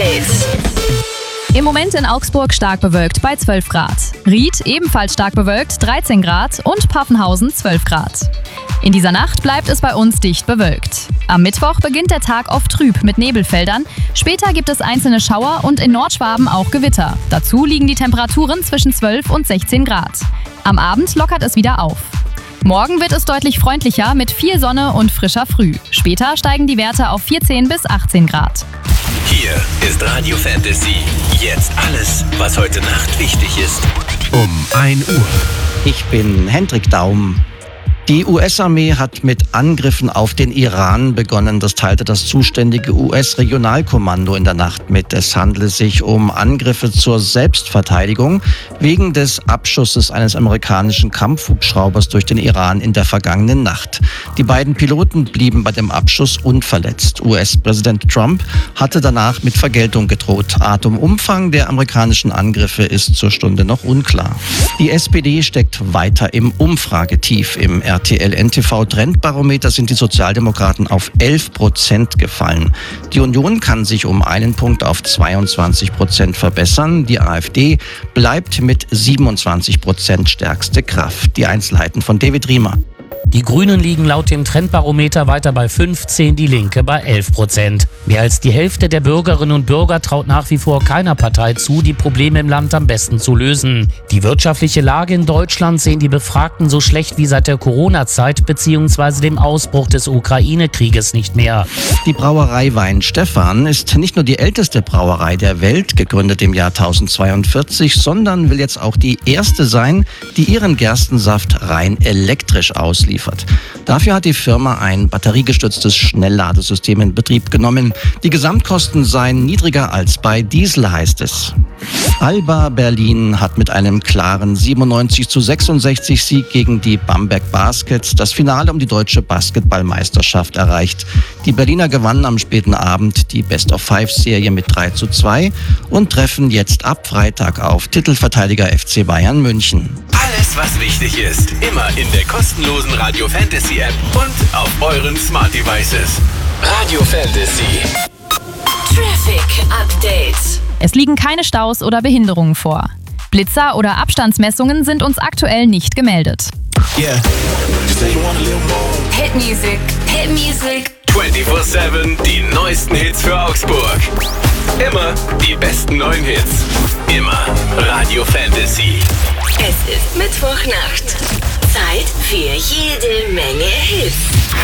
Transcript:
Update. Im Moment in Augsburg stark bewölkt bei 12 Grad. Ried ebenfalls stark bewölkt 13 Grad und Pfaffenhausen 12 Grad. In dieser Nacht bleibt es bei uns dicht bewölkt. Am Mittwoch beginnt der Tag oft trüb mit Nebelfeldern. Später gibt es einzelne Schauer und in Nordschwaben auch Gewitter. Dazu liegen die Temperaturen zwischen 12 und 16 Grad. Am Abend lockert es wieder auf. Morgen wird es deutlich freundlicher mit viel Sonne und frischer Früh. Später steigen die Werte auf 14 bis 18 Grad. Hier ist Radio Fantasy. Jetzt alles, was heute Nacht wichtig ist. Um 1 Uhr. Ich bin Hendrik Daum. Die US-Armee hat mit Angriffen auf den Iran begonnen. Das teilte das zuständige US-Regionalkommando in der Nacht mit. Es handele sich um Angriffe zur Selbstverteidigung wegen des Abschusses eines amerikanischen Kampfhubschraubers durch den Iran in der vergangenen Nacht. Die beiden Piloten blieben bei dem Abschuss unverletzt. US-Präsident Trump hatte danach mit Vergeltung gedroht. Art und Umfang der amerikanischen Angriffe ist zur Stunde noch unklar. Die SPD steckt weiter im Umfragetief. Im RTL-NTV-Trendbarometer sind die Sozialdemokraten auf 11% gefallen. Die Union kann sich um einen Punkt auf 22% verbessern. Die AfD bleibt mit 27% stärkste Kraft. Die Einzelheiten von David Riemer. Die Grünen liegen laut dem Trendbarometer weiter bei 15, die Linke bei 11%. Mehr als die Hälfte der Bürgerinnen und Bürger traut nach wie vor keiner Partei zu, die Probleme im Land am besten zu lösen. Die wirtschaftliche Lage in Deutschland sehen die Befragten so schlecht wie seit der Corona-Zeit bzw. dem Ausbruch des Ukraine-Krieges nicht mehr. Die Brauerei Weinstefan ist nicht nur die älteste Brauerei der Welt, gegründet im Jahr 1042, sondern will jetzt auch die erste sein, die ihren Gerstensaft rein elektrisch ausliefert. Dafür hat die Firma ein batteriegestütztes Schnellladesystem in Betrieb genommen. Die Gesamtkosten seien niedriger als bei Diesel, heißt es. Alba Berlin hat mit einem klaren 97:66 Sieg gegen die Bamberg Baskets das Finale um die deutsche Basketballmeisterschaft erreicht. Die Berliner gewannen am späten Abend die Best-of-5-Serie mit 3:2 und treffen jetzt ab Freitag auf Titelverteidiger FC Bayern München. Alles, was wichtig ist, immer in der kostenlosen Radio Fantasy App und auf euren Smart Devices. Radio Fantasy. Traffic Update. Es liegen keine Staus oder Behinderungen vor. Blitzer oder Abstandsmessungen sind uns aktuell nicht gemeldet. Yeah. Hit music. Hit music. 24/7 die neuesten Hits für Augsburg. Immer die besten neuen Hits. Immer Radio Fantasy. Es ist Mittwochnacht. Zeit für jede Menge Hits.